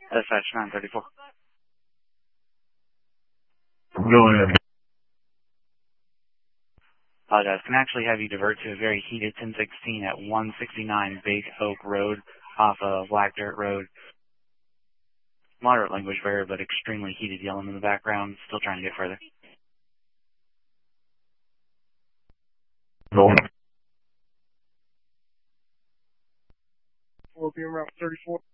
Dispatch 934. Go ahead. Apologize. Can I actually have you divert to a very heated 1016 at 169 Big Oak Road off of Black Dirt Road. Moderate language barrier, but extremely heated yelling in the background. Still trying to get further. Go ahead. 4 p.m. Route 34.